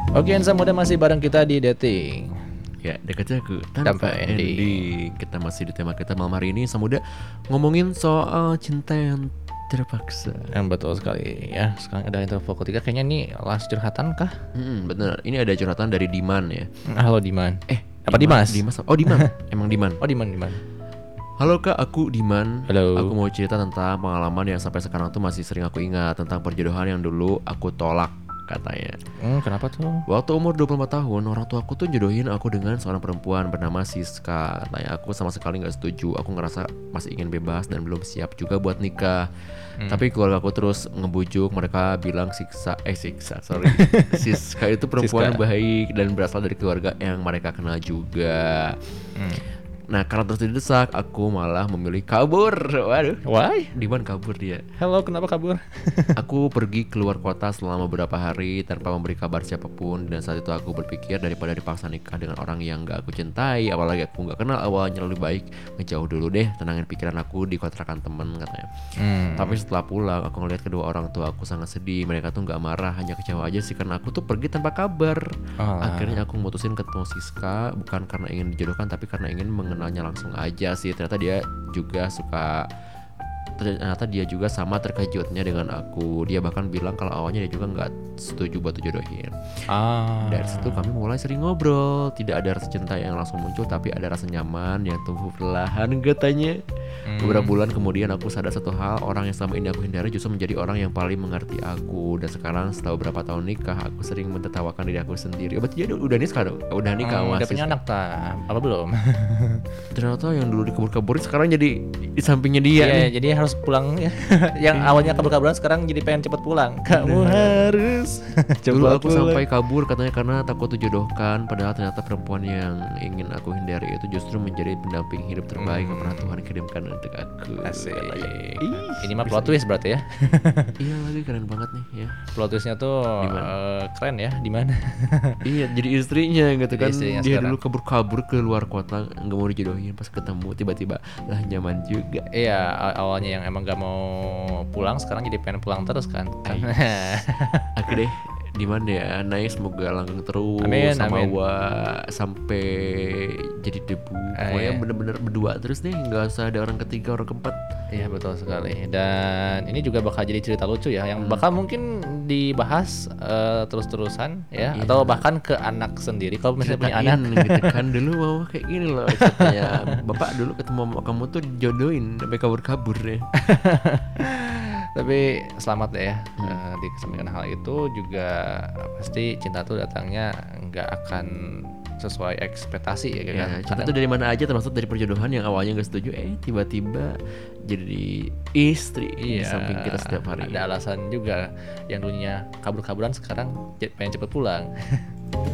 Oke, Insan Muda masih bareng kita di dating. Ya, dekatnya aku Tanpa tanpa ending. ending. Kita masih di tema kita malam hari ini Samuda ngomongin soal cinta yang terpaksa. Yang betul sekali ya. Sekarang ada info ketiga. Kayaknya ini last curhatan kah? Bener. Ini ada curhatan dari Diman ya. Halo Diman. Apa Dimas? Dimas. Oh Diman. Emang Diman. Oh Diman. Halo kak, aku Diman. Halo. Aku mau cerita tentang pengalaman yang sampai sekarang tuh masih sering aku ingat. Tentang perjodohan yang dulu aku tolak katanya. Kenapa tuh? Waktu umur 24 tahun, orang tua aku tuh jodohin aku dengan seorang perempuan bernama Siska. Katanya aku sama sekali gak setuju. Aku ngerasa masih ingin bebas dan belum siap juga buat nikah. Tapi keluarga aku terus ngebujuk. Mereka bilang Siska itu perempuan Siska. baik dan berasal dari keluarga yang mereka kenal juga. Nah karena terus didesak, aku malah memilih kabur. Waduh, Why? Diman kabur dia. Halo, kenapa kabur? Aku pergi keluar kota selama beberapa hari tanpa memberi kabar siapapun. Dan saat itu aku berpikir daripada dipaksa nikah dengan orang yang gak aku cintai, apalagi aku gak kenal awalnya, lebih baik ngejauh dulu deh, tenangin pikiran aku di kontrakan temen katanya. Tapi setelah pulang aku ngeliat kedua orang tua aku sangat sedih. Mereka tuh gak marah, hanya kecewa aja sih karena aku tuh pergi tanpa kabar. Akhirnya aku mutusin ketemu Siska, bukan karena ingin dijodohkan tapi karena ingin mengenalnya langsung aja sih. Ternyata dia juga sama terkejutnya dengan aku. Dia bahkan bilang kalau awalnya dia juga nggak setuju buat dijodohin. Dari situ kami mulai sering ngobrol. Tidak ada rasa cinta yang langsung muncul, tapi ada rasa nyaman yang tumbuh perlahan katanya. Beberapa bulan kemudian aku sadar satu hal, orang yang selama ini aku hindari justru menjadi orang yang paling mengerti aku. Dan sekarang setelah beberapa tahun nikah, aku sering mentertawakan diri aku sendiri. Berarti dia udah nikah sekarang? Udah nikah Udah masih. punya anak tak? Apa belum? Ternyata yang dulu dikabur-kaburin sekarang jadi di sampingnya dia Iya, nih. jadi harus pulang ya. Yang awalnya kabur-kaburan sekarang jadi pengen cepet pulang. Kamu harus Dulu coba aku pulang. sampai kabur katanya karena takut dijodohkan. Padahal ternyata perempuan yang ingin aku hindari itu justru menjadi pendamping hidup terbaik yang pernah Tuhan kirimkan untuk aku. Asik. Katanya. Ini mah plot twist berarti ya. Iya lagi keren banget nih ya. Plot twistnya tuh keren ya. Di mana? Iya jadi istrinya gitu Jadi kan. istrinya Dia sekarang. dulu kabur-kabur ke luar kota, nggak mau dijodohin, pas ketemu tiba-tiba lah nyaman juga. Iya, awalnya yang emang gak mau pulang, sekarang jadi pengen pulang terus kan. Oke deh, di mana ya? Naik semoga langgeng terus Amin, sama amin. sampai jadi debu. Pokoknya Iya. bener-bener berdua terus deh, nggak usah ada orang ketiga, orang keempat. Iya betul sekali. Dan ini juga bakal jadi cerita lucu ya, yang bakal mungkin dibahas terus-terusan ya, Iya. atau bahkan ke anak sendiri kalau misalnya punya anak. Gitu kan dulu mama kayak gini loh ceritanya. Bapak dulu ketemu mama kamu tuh jodohin sampai kabur-kabur ya. Tapi selamat deh ya, di kesampingkan hal itu juga pasti cinta tuh datangnya nggak akan sesuai ekspektasi ya kan. Ya, cinta tuh dari mana aja, termasuk dari perjodohan yang awalnya nggak setuju, tiba-tiba jadi istri di samping kita setiap hari. Ada alasan juga, yang dulunya kabur-kaburan sekarang pengen cepet pulang.